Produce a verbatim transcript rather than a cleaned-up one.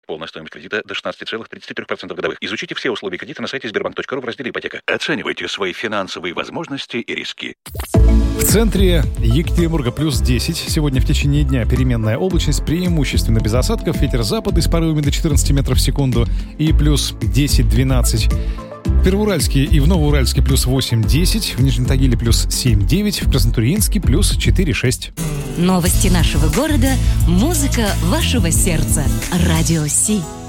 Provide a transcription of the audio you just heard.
Полная стоимость кредита до шестнадцать целых тридцать три сотых процента годовых. Изучите все условия кредита на сайте сбербанк точка ру в разделе «Ипотека». Оценивайте свои финансовые возможности и риски. В центре Екатеринбурга плюс десять. Сегодня в течение дня переменная облачность, преимущественно без осадков. Ветер западный с порывами до четырнадцати метров в секунду и плюс десять-двенадцать. В Первоуральске и в Новоуральске плюс восемь-десять, в Нижнем Тагиле плюс семь-девять, в Краснотурьинске плюс четыре-шесть. Новости нашего города, музыка вашего сердца. Радио Си.